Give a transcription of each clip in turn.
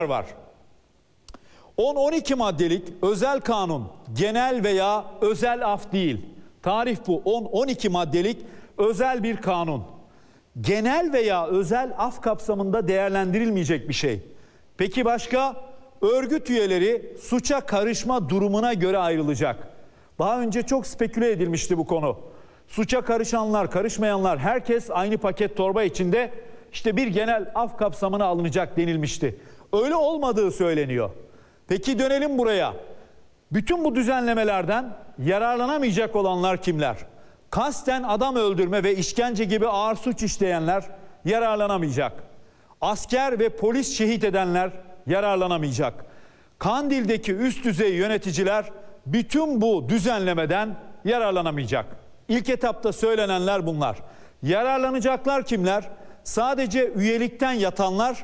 var. 10-12 maddelik özel kanun, genel veya özel af değil. Tarih bu. 10-12 maddelik özel bir kanun. Genel veya özel af kapsamında değerlendirilmeyecek bir şey. Peki başka? Örgüt üyeleri suça karışma durumuna göre ayrılacak. Daha önce çok speküle edilmişti bu konu. Suça karışanlar, karışmayanlar, herkes aynı paket torba içinde işte bir genel af kapsamına alınacak denilmişti. Öyle olmadığı söyleniyor. Peki dönelim buraya. Bütün bu düzenlemelerden yararlanamayacak olanlar kimler? Kasten adam öldürme ve işkence gibi ağır suç işleyenler yararlanamayacak. Asker ve polis şehit edenler yararlanamayacak. Kandil'deki üst düzey yöneticiler bütün bu düzenlemeden yararlanamayacak. İlk etapta söylenenler bunlar. Yararlanacaklar kimler? Sadece üyelikten yatanlar,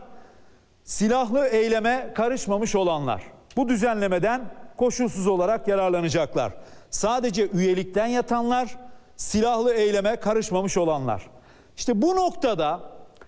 silahlı eyleme karışmamış olanlar. Bu düzenlemeden koşulsuz olarak yararlanacaklar. Sadece üyelikten yatanlar, silahlı eyleme karışmamış olanlar. İşte bu noktada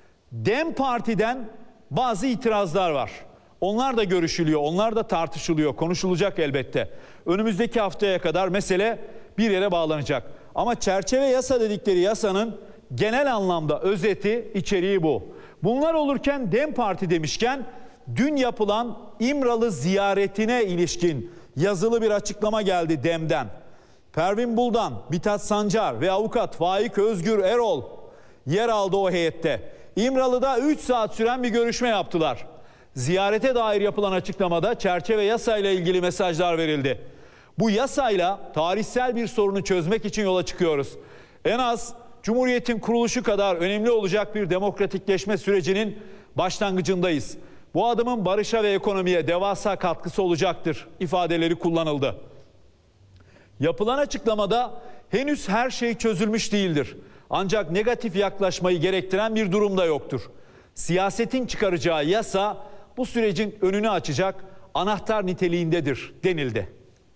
DEM Parti'den bazı itirazlar var. Onlar da görüşülüyor, onlar da tartışılıyor, konuşulacak elbette. Önümüzdeki haftaya kadar mesele bir yere bağlanacak. Ama çerçeve yasa dedikleri yasanın genel anlamda özeti, içeriği bu. Bunlar olurken DEM Parti demişken dün yapılan İmralı ziyaretine ilişkin yazılı bir açıklama geldi DEM'den. Pervin Buldan, Mithat Sancar ve avukat Faik Özgür Erol yer aldı o heyette. İmralı'da 3 saat süren bir görüşme yaptılar. Ziyarete dair yapılan açıklamada çerçeve yasayla ilgili mesajlar verildi. Bu yasayla tarihsel bir sorunu çözmek için yola çıkıyoruz. En az Cumhuriyet'in kuruluşu kadar önemli olacak bir demokratikleşme sürecinin başlangıcındayız. Bu adımın barışa ve ekonomiye devasa katkısı olacaktır ifadeleri kullanıldı. Yapılan açıklamada henüz her şey çözülmüş değildir. Ancak negatif yaklaşmayı gerektiren bir durum da yoktur. Siyasetin çıkaracağı yasa bu sürecin önünü açacak anahtar niteliğindedir denildi.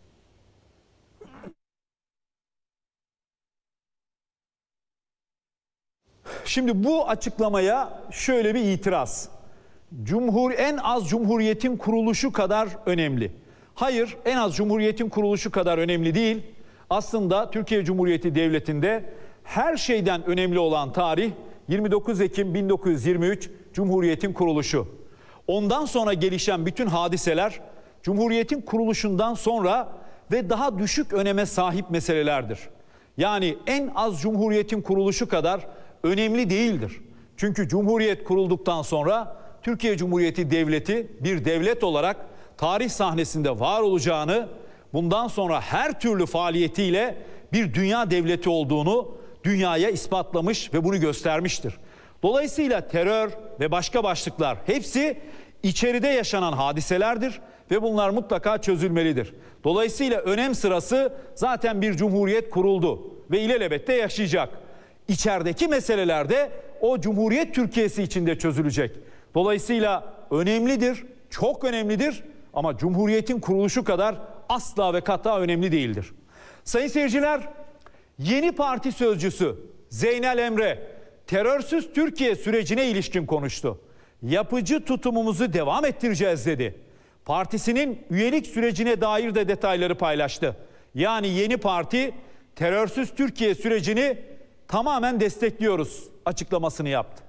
Şimdi bu açıklamaya şöyle bir itiraz. En az Cumhuriyet'in kuruluşu kadar önemli. Hayır, en az Cumhuriyet'in kuruluşu kadar önemli değil. Aslında Türkiye Cumhuriyeti Devleti'nde her şeyden önemli olan tarih 29 Ekim 1923 Cumhuriyet'in kuruluşu. Ondan sonra gelişen bütün hadiseler Cumhuriyet'in kuruluşundan sonra ve daha düşük öneme sahip meselelerdir. Yani en az Cumhuriyet'in kuruluşu kadar önemli değildir. Çünkü Cumhuriyet kurulduktan sonra Türkiye Cumhuriyeti Devleti bir devlet olarak tarih sahnesinde var olacağını, bundan sonra her türlü faaliyetiyle bir dünya devleti olduğunu dünyaya ispatlamış ve bunu göstermiştir. Dolayısıyla terör ve başka başlıklar hepsi içeride yaşanan hadiselerdir ve bunlar mutlaka çözülmelidir. Dolayısıyla önem sırası zaten bir cumhuriyet kuruldu ve ilelebette yaşayacak. İçerideki meseleler de o Cumhuriyet Türkiye'si içinde çözülecek. Dolayısıyla önemlidir, çok önemlidir ama Cumhuriyet'in kuruluşu kadar asla ve kata önemli değildir. Sayın seyirciler, yeni parti sözcüsü Zeynel Emre terörsüz Türkiye sürecine ilişkin konuştu. Yapıcı tutumumuzu devam ettireceğiz dedi. Partisinin üyelik sürecine dair de detayları paylaştı. Yani yeni parti terörsüz Türkiye sürecini tamamen destekliyoruz açıklamasını yaptı.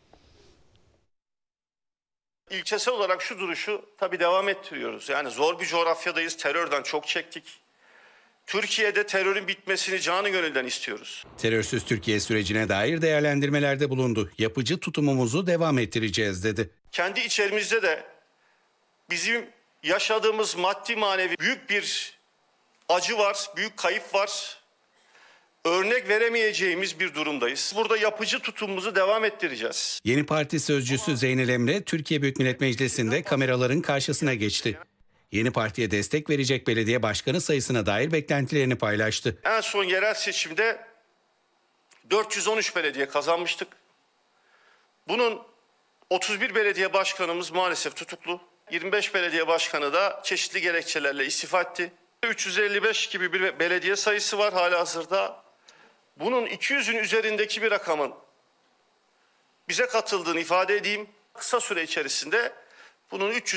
İlkesel olarak şu duruşu tabii devam ettiriyoruz. Yani zor bir coğrafyadayız, terörden çok çektik. Türkiye'de terörün bitmesini canı gönülden istiyoruz. Terörsüz Türkiye sürecine dair değerlendirmelerde bulundu. Yapıcı tutumumuzu devam ettireceğiz dedi. Kendi içerimizde de bizim yaşadığımız maddi manevi büyük bir acı var, büyük kayıp var. Örnek veremeyeceğimiz bir durumdayız. Burada yapıcı tutumumuzu devam ettireceğiz. Yeni parti sözcüsü Zeynel Emre, Türkiye Büyük Millet Meclisi'nde kameraların karşısına geçti. Yeni partiye destek verecek belediye başkanı sayısına dair beklentilerini paylaştı. En son yerel seçimde 413 belediye kazanmıştık. Bunun 31 belediye başkanımız maalesef tutuklu. 25 belediye başkanı da çeşitli gerekçelerle istifa etti. 355 gibi bir belediye sayısı var halihazırda. Bunun 200'ün üzerindeki bir rakamın bize katıldığını ifade edeyim. Kısa süre içerisinde bunun 300